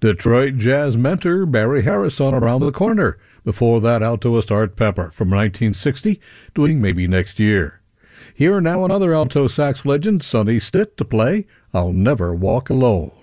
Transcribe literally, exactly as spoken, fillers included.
Detroit jazz mentor Barry Harrison Around the Corner. Before that, altoist Art Pepper from nineteen sixty, doing Maybe Next Year. Here now another alto sax legend, Sonny Stitt, to play I'll Never Walk Alone.